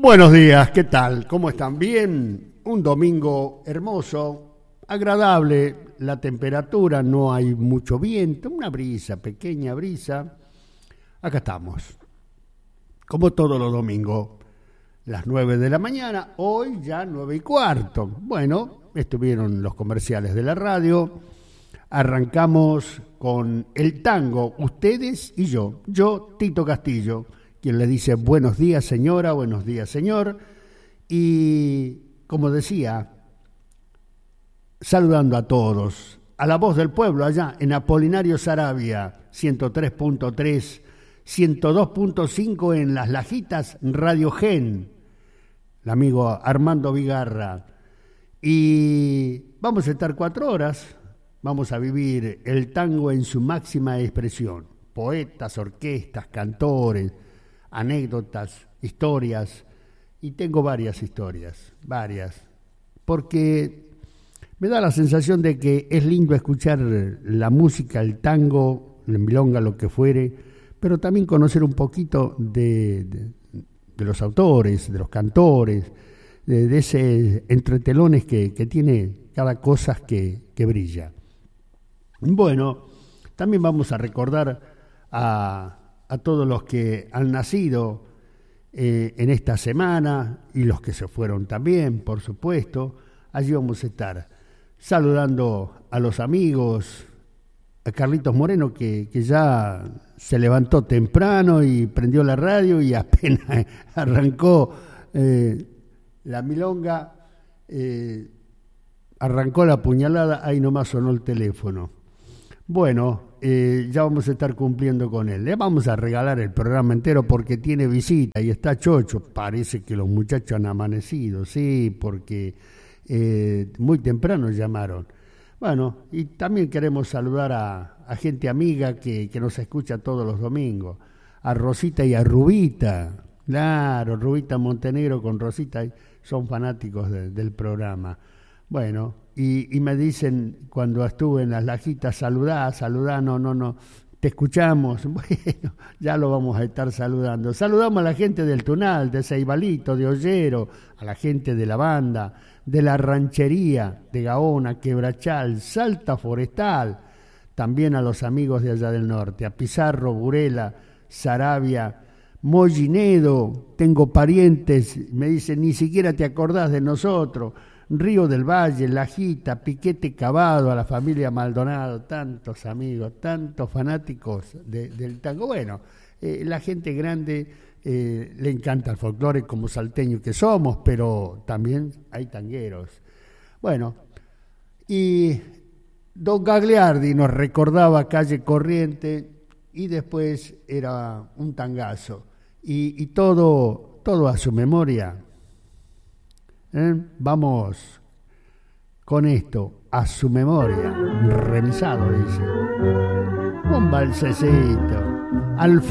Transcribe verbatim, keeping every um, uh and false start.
Buenos días, ¿qué tal? ¿Cómo están? Bien, un domingo hermoso, agradable, la temperatura, no hay mucho viento, una brisa, pequeña brisa. Acá estamos, como todos los domingos, las nueve de la mañana, hoy ya nueve y cuarto. Bueno, estuvieron los comerciales de la radio, arrancamos con el tango, ustedes y yo, yo, Tito Castillo, quien le dice buenos días señora, buenos días señor, y como decía, saludando a todos, a la voz del pueblo allá en Apolinario Saravia, ciento tres punto tres, ciento dos punto cinco en Las Lajitas, Radio Gen, el amigo Armando Vigarra, y vamos a estar cuatro horas, vamos a vivir el tango en su máxima expresión, poetas, orquestas, cantores, anécdotas, historias, y tengo varias historias, varias, porque me da la sensación de que es lindo escuchar la música, el tango, la milonga, lo que fuere, pero también conocer un poquito de, de, de los autores, de los cantores, de, de ese entretelones que, que tiene cada cosa que, que brilla. Bueno, también vamos a recordar a... a todos los que han nacido eh, en esta semana y los que se fueron también, por supuesto. Allí vamos a estar saludando a los amigos, a Carlitos Moreno, que, que ya se levantó temprano y prendió la radio y apenas arrancó eh, la milonga, eh, arrancó la puñalada, ahí nomás sonó el teléfono. Bueno, eh, ya vamos a estar cumpliendo con él. Le vamos a regalar el programa entero porque tiene visita y está chocho. Parece que los muchachos han amanecido, sí, porque eh, muy temprano llamaron. Bueno, y también queremos saludar a, a gente amiga que, que nos escucha todos los domingos. A Rosita y a Rubita. Claro, Rubita Montenegro con Rosita son fanáticos de, del programa. Bueno, y, y me dicen cuando estuve en Las Lajitas, saludá, saludá, no, no, no, te escuchamos. Bueno, ya lo vamos a estar saludando. Saludamos a la gente del Tunal, de Ceibalito, de Ollero, a la gente de la banda, de la ranchería, de Gaona, Quebrachal, Salta Forestal, también a los amigos de allá del norte, a Pizarro, Burela, Saravia, Mollinedo, tengo parientes, me dicen, ni siquiera te acordás de nosotros. Río del Valle, Lajita, Piquete Cavado, a la familia Maldonado, tantos amigos, tantos fanáticos de, del tango. Bueno, eh, la gente grande eh, le encanta el folclore como salteños que somos, pero también hay tangueros. Bueno, y don Gagliardi nos recordaba Calle Corriente y después era un tangazo. Y, y todo, todo a su memoria. ¿Eh? Vamos con esto a su memoria, revisado, dice. Un balsecito. Alfredo.